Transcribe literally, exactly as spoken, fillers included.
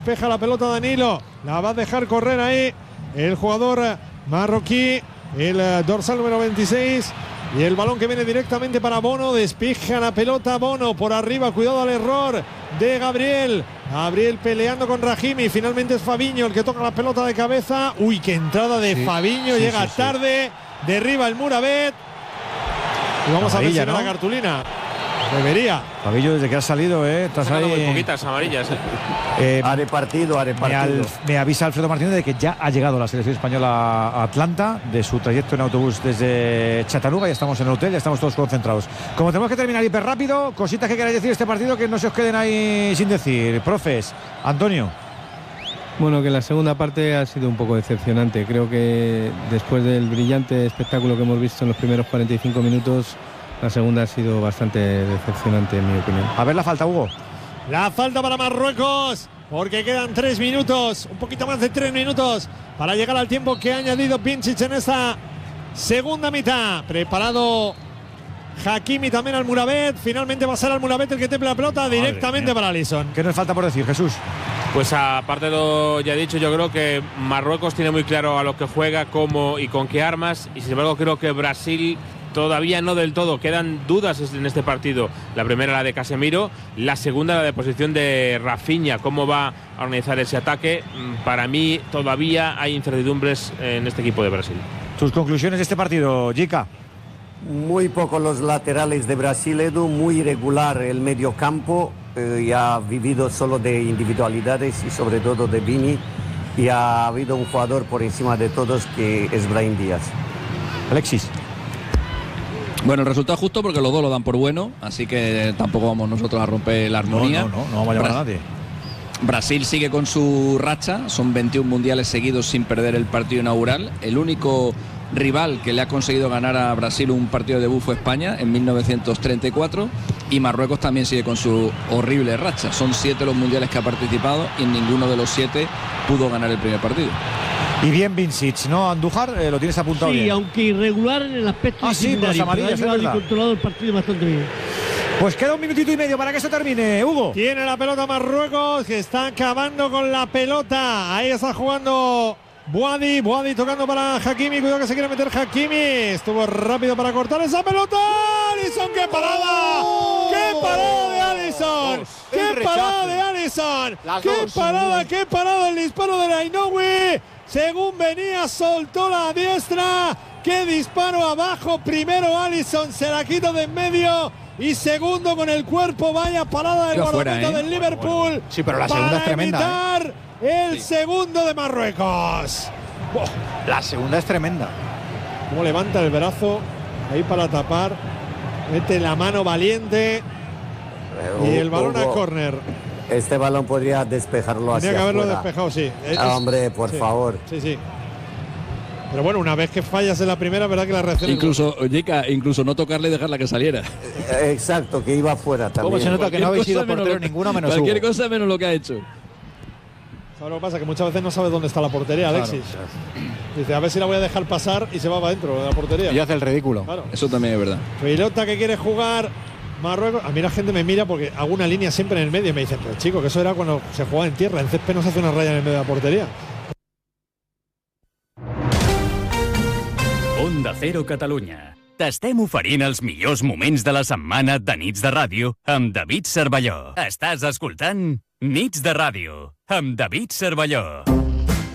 Despeja la pelota Danilo, la va a dejar correr ahí el jugador marroquí, el dorsal número veintiséis, y el balón que viene directamente para Bono. Despeja la pelota Bono por arriba, cuidado al error de Gabriel. Gabriel peleando con Rahimi, finalmente es Fabinho el que toca la pelota de cabeza. Uy, qué entrada de sí, Fabinho, sí, llega sí, tarde, sí. Derriba el Mouravet. Y vamos amarilla, a ver si ¿no? la cartulina. Debería. Fabinho, desde que has salido, ¿eh? Estás ahí. Muy poquitas amarillas, ¿eh? eh haré partido, haré partido. Me, al, me avisa Alfredo Martínez de que ya ha llegado la selección española a Atlanta, de su trayecto en autobús desde Chattanooga. Ya estamos en el hotel, ya estamos todos concentrados. Como tenemos que terminar hiper rápido, cositas que queráis decir de este partido que no se os queden ahí sin decir. Profes, Antonio. Bueno, que la segunda parte ha sido un poco decepcionante. Creo que después del brillante espectáculo que hemos visto en los primeros cuarenta y cinco minutos, la segunda ha sido bastante decepcionante, en mi opinión. A ver la falta, Hugo. La falta para Marruecos, porque quedan tres minutos, un poquito más de tres minutos, para llegar al tiempo que ha añadido Pincic en esta segunda mitad. Preparado Hakimi también al Mouravet. Finalmente va a ser al Mouravet el que temple la pelota. Madre directamente mía. Para Alisson. ¿Qué nos falta por decir, Jesús? Pues aparte de lo ya dicho, yo creo que Marruecos tiene muy claro a lo que juega, cómo y con qué armas, y sin embargo creo que Brasil todavía no del todo, quedan dudas en este partido. La primera, la de Casemiro, la segunda, la de posición de Rafinha, cómo va a organizar ese ataque. Para mí todavía hay incertidumbres en este equipo de Brasil. ¿Tus conclusiones de este partido, Jica? Muy poco los laterales de Brasil, Edu, muy irregular el medio campo, eh, y ha vivido solo de individualidades y sobre todo de Vini, y ha habido un jugador por encima de todos que es Brahim Díaz. Alexis. Bueno, el resultado justo porque los dos lo dan por bueno, así que tampoco vamos nosotros a romper la armonía. No, no, no, no vamos a llamar Bra- a nadie. Brasil sigue con su racha, son veintiún mundiales seguidos sin perder el partido inaugural. El único rival que le ha conseguido ganar a Brasil un partido de debut fue España en mil novecientos treinta y cuatro, y Marruecos también sigue con su horrible racha. Son siete los mundiales que ha participado y en ninguno de los siete pudo ganar el primer partido. Y bien Vincic, ¿no, Andújar? Eh, lo tienes apuntado sí, bien. Sí, aunque irregular en el aspecto ah, sí, pero amarillas, ha llevado y controlado el partido bastante bien. Pues queda un minutito y medio para que esto termine, Hugo. Tiene la pelota Marruecos, que está acabando con la pelota. Ahí está jugando Boadi, Boadi tocando para Hakimi. Cuidado que se quiere meter Hakimi. Estuvo rápido para cortar esa pelota. Alisson, qué parada. ¡Oh! ¡Qué parada de Alisson! Dos. ¡Qué parada de Alisson! Las ¡Qué dos. parada, qué parada el disparo de Ainoui! Según venía, soltó la diestra. ¡Qué disparo abajo! Primero Alisson se la quita de en medio. Y segundo con el cuerpo, vaya parada del guardameta ¿eh? del Liverpool. Bueno. Sí, pero la segunda es tremenda. ¿eh? El sí. segundo de Marruecos. Oh, la segunda es tremenda. Cómo levanta el brazo ahí para tapar. Mete la mano valiente. Uh, y el balón Hugo, a córner. Este balón podría despejarlo hacia Tenía que haberlo afuera. despejado, sí. Es, ah, hombre, por sí, favor. Sí, sí. Pero bueno, una vez que fallas en la primera, verdad que la reacción. Incluso, Jica, incluso no tocarle y dejarla que saliera. Exacto, que iba afuera también. ¿Cómo se nota cualquier que no habéis sido menos portero lo, ninguno menos Cualquier Hugo. cosa menos lo que ha hecho. ¿Sabes lo que pasa? Que muchas veces no sabes dónde está la portería, Alexis. Claro, claro. Dice, a ver si la voy a dejar pasar y se va para adentro de la portería. Y hace el ridículo. Claro. Eso también es verdad. Pelota que quiere jugar Marruecos. A mí la gente me mira porque hago una línea siempre en el medio y me dicen, pero chico, que eso era cuando se jugaba en tierra. En césped no se hace una raya en el medio de la portería. Onda Cero Catalunya. T'estem oferint els millors moments de la setmana de Nits de Ràdio amb David Cervelló. Estàs escoltant Nits de Ràdio amb David Cervelló.